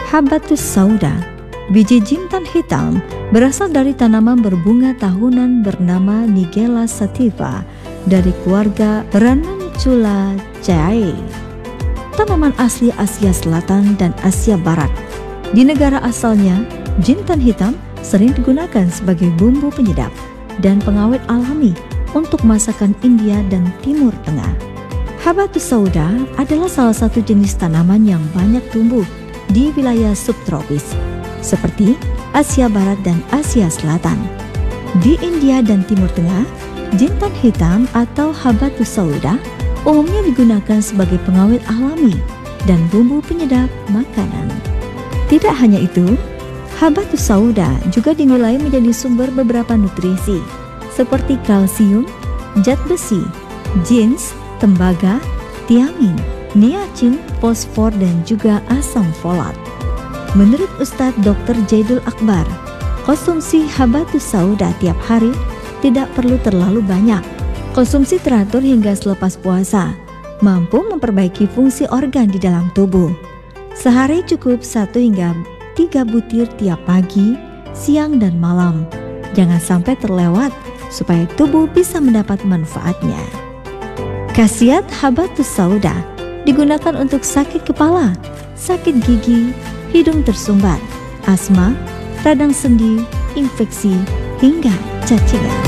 Habatus sauda, biji jintan hitam, berasal dari tanaman berbunga tahunan bernama Nigella sativa dari keluarga Ranunculaceae. Tanaman asli Asia Selatan dan Asia Barat. Di negara asalnya, jintan hitam sering digunakan sebagai bumbu penyedap dan pengawet alami untuk masakan India dan Timur Tengah. Habatus sauda adalah salah satu jenis tanaman yang banyak tumbuh di wilayah subtropis seperti Asia Barat dan Asia Selatan. Di India dan Timur Tengah, jintan hitam atau habatus sauda umumnya digunakan sebagai pengawet alami dan bumbu penyedap makanan. Tidak hanya itu, habatus sauda juga dinilai menjadi sumber beberapa nutrisi seperti kalsium, zat besi, zins, tembaga, tiamin, niacin, fosfor, dan juga asam folat. Menurut Ustadz Dr. Jaidul Akbar, konsumsi habatus sauda tiap hari tidak perlu terlalu banyak. Konsumsi teratur hingga selepas puasa, mampu memperbaiki fungsi organ di dalam tubuh. Sehari cukup 1 hingga 3 butir tiap pagi, siang, dan malam. Jangan sampai terlewat supaya tubuh bisa mendapat manfaatnya. Khasiat habatus sauda digunakan untuk sakit kepala, sakit gigi, hidung tersumbat, asma, radang sendi, infeksi, hingga cacingan.